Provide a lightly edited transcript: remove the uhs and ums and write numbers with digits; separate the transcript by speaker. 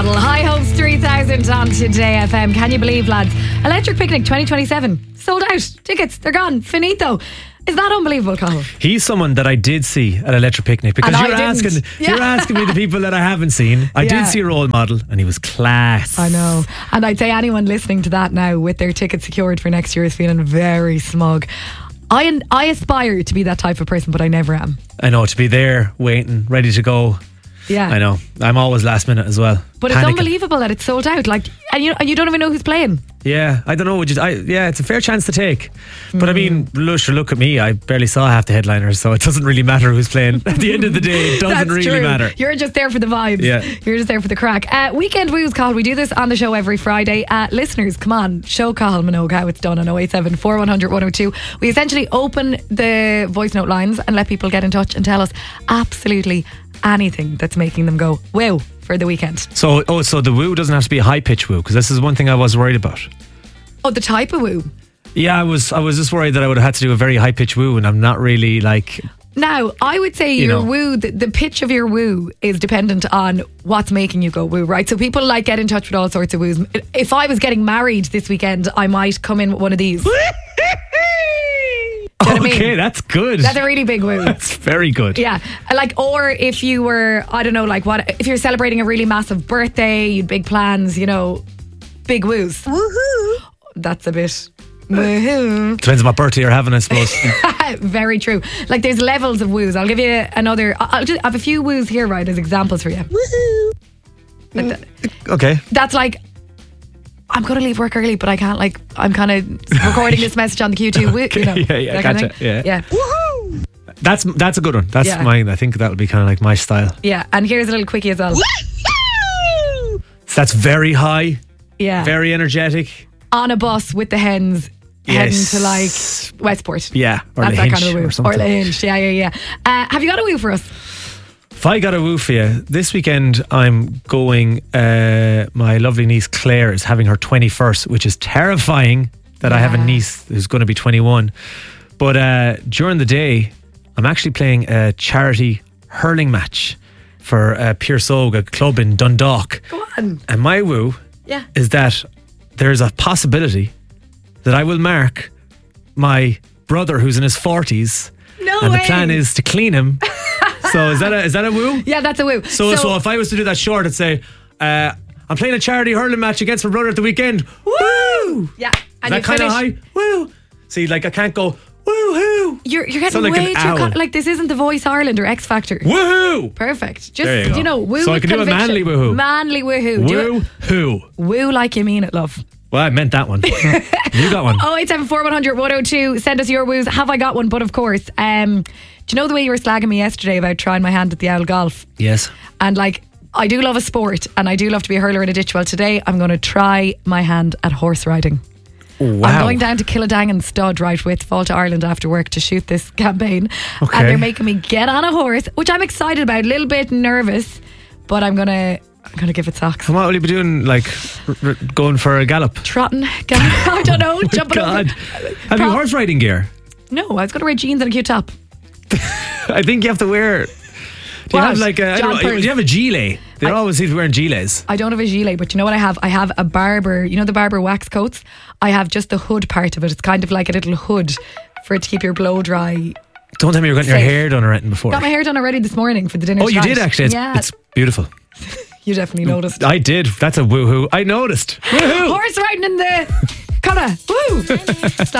Speaker 1: Model. High Hopes 3000 on Today FM. Can you believe, lads? Electric Picnic 2027. Sold out. Tickets, they're gone. Finito. Is that unbelievable, Cathal?
Speaker 2: He's someone that I did see at Electric Picnic, because you're asking me the people that I haven't seen. I did see a role model and he was class.
Speaker 1: I know. And I'd say anyone listening to that now with their ticket secured for next year is feeling very smug. I aspire to be that type of person, but I never am.
Speaker 2: I know, to be there, waiting, ready to go.
Speaker 1: Yeah.
Speaker 2: I know. I'm always last minute as well.
Speaker 1: But it's unbelievable that it's sold out. Like, and you don't even know who's playing.
Speaker 2: Yeah, I don't know. It's a fair chance to take. But I mean, look at me. I barely saw half the headliners, so it doesn't really matter who's playing. At the end of the day, it doesn't really matter.
Speaker 1: You're just there for the vibes.
Speaker 2: Yeah.
Speaker 1: You're just there for the crack. Weekend Woos, Cathal. We do this on the show every Friday. Listeners, come on, show Cathal Minogue how it's done on 087 4100 102. We essentially open the voice note lines and let people get in touch and tell us absolutely anything that's making them go wow for the weekend.
Speaker 2: So the woo doesn't have to be a high pitch woo, because this is one thing I was worried about.
Speaker 1: Oh, the type of woo.
Speaker 2: Yeah, I was just worried that I would have had to do a very high pitch woo, and I'm not really like.
Speaker 1: Now, I would say your woo, the pitch of your woo is dependent on what's making you go woo, right? So people like get in touch with all sorts of woos. If I was getting married this weekend, I might come in with one of these. You know what I mean?
Speaker 2: That's good.
Speaker 1: That's a really big woo.
Speaker 2: That's very good.
Speaker 1: Yeah. Like, or if you were, I don't know, like if you're celebrating a really massive birthday, you'd big plans, big woos. Woohoo. That's a bit woohoo.
Speaker 2: Depends on what birthday you're having, I suppose.
Speaker 1: Very true. Like, there's levels of woos. I'll give you another. I have a few woos here, right, as examples for you. Woohoo.
Speaker 2: Okay.
Speaker 1: That's like, I'm going to leave work early, but I can't, like, I'm kind of recording this message on the Q2.
Speaker 2: Okay. Yeah, gotcha.
Speaker 1: Yeah. Woohoo!
Speaker 2: That's a good one. That's mine. I think that'll be kind of like my style.
Speaker 1: Yeah, and here's a little quickie as well.
Speaker 2: So that's very high.
Speaker 1: Yeah.
Speaker 2: Very energetic.
Speaker 1: On a bus with the hens. Heading to like Westport.
Speaker 2: Yeah. Or
Speaker 1: that's
Speaker 2: La
Speaker 1: that kind of a woo.
Speaker 2: or something.
Speaker 1: Or La Hinch. Yeah. Have you got a woo for us?
Speaker 2: If I got a woo for you, this weekend I'm going, my lovely niece Claire is having her 21st, which is terrifying that I have a niece who's going to be 21. But during the day, I'm actually playing a charity hurling match for Pierce Ogue, a club in Dundalk.
Speaker 1: Go on.
Speaker 2: And my woo is that there's a possibility that I will mark my brother who's in his 40s.
Speaker 1: No
Speaker 2: and
Speaker 1: way.
Speaker 2: the plan is to clean him. So is that a woo?
Speaker 1: Yeah, that's a woo.
Speaker 2: So if I was to do that short, I'd say, I'm playing a charity hurling match against my brother at the weekend. Woo!
Speaker 1: Yeah.
Speaker 2: And is that kind of high? Woo! See, like I can't go, woo-hoo.
Speaker 1: You're getting way too... Like, this isn't The Voice Ireland or X Factor.
Speaker 2: Woohoo!
Speaker 1: Perfect.
Speaker 2: Just, there you go.
Speaker 1: Woo.
Speaker 2: So I can do a manly woohoo.
Speaker 1: Manly woohoo.
Speaker 2: Woo-hoo.
Speaker 1: Woo like you mean it, love.
Speaker 2: Well, I meant that one. You got one.
Speaker 1: 087 100 102. Send us your woos. Have I got one? But of course, do you know the way you were slagging me yesterday about trying my hand at the owl golf?
Speaker 2: Yes.
Speaker 1: And like, I do love a sport and I do love to be a hurler in a ditch. Well, today I'm going to try my hand at horse riding.
Speaker 2: Wow.
Speaker 1: I'm going down to Kildangan Stud, right, with Fall to Ireland after work to shoot this campaign.
Speaker 2: Okay.
Speaker 1: And they're making me get on a horse, which I'm excited about, a little bit nervous, but I'm gonna give it socks.
Speaker 2: And what will you be doing, like going for a gallop?
Speaker 1: Trotting, I don't know, jumping over.
Speaker 2: Have you horse riding gear?
Speaker 1: No, I was going to wear jeans and a cute top.
Speaker 2: I think you have to wear... Do you have like a... do you have a gilet? They always seem to be wearing gilets.
Speaker 1: I don't have a gilet, but you know what I have? I have a Barber, you know the Barber wax coats? I have just the hood part of it. It's kind of like a little hood for it to keep your blow dry.
Speaker 2: Don't tell me you're getting your hair done or anything before.
Speaker 1: Got my hair done already this morning for the dinner.
Speaker 2: Oh, you did actually? It's beautiful.
Speaker 1: You definitely noticed.
Speaker 2: I did. That's a woohoo. I noticed. Woohoo!
Speaker 1: Horse riding in the... Come on. Woo! Stop.